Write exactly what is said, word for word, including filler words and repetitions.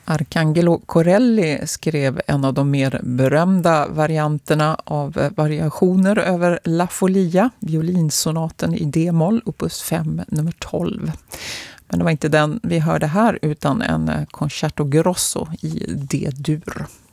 Arcangelo Corelli skrev en av de mer berömda varianterna av variationer över La Folia, violinsonaten i D-moll, opus fem, nummer tolv. Men det var inte den vi hörde här utan en concerto grosso i D-dur.